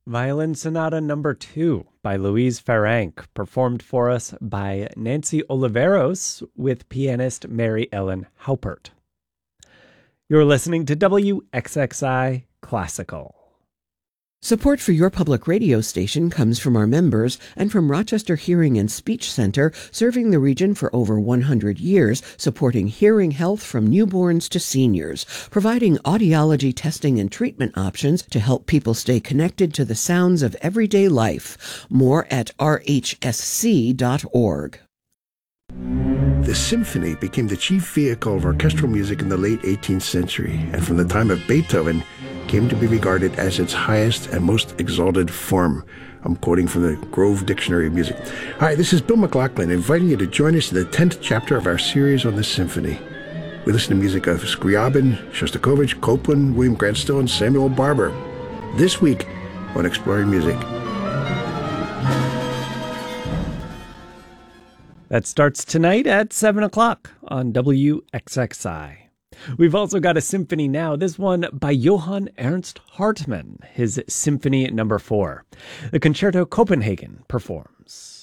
Violin Sonata Number 2 by Louise Farrenc, performed for us by Nancy Oliveros with pianist Mary Ellen Haupert. You're listening to WXXI Classical. Support for your public radio station comes from our members and from Rochester Hearing and Speech Center, serving the region for over 100 years, supporting hearing health from newborns to seniors, providing audiology testing and treatment options to help people stay connected to the sounds of everyday life. More at rhsc.org. The symphony became the chief vehicle of orchestral music in the late 18th century, and from the time of Beethoven came to be regarded as its highest and most exalted form. I'm quoting from the Grove Dictionary of Music. Hi, this is Bill McLaughlin, inviting you to join us in the 10th chapter of our series on the symphony. We listen to music of Scriabin, Shostakovich, Copland, William Grant Still, and Samuel Barber. This week on Exploring Music. That starts tonight at 7 o'clock on WXXI. We've also got a symphony now, this one by Johann Ernst Hartmann, his Symphony Number 4. The Concerto Copenhagen performs.